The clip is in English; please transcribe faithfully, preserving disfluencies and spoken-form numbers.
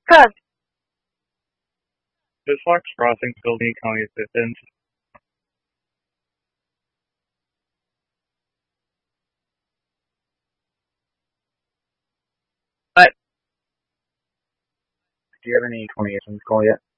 Cut. This Fox Crossing Building County Assistance. What? Do you have any twenty-eight call yet?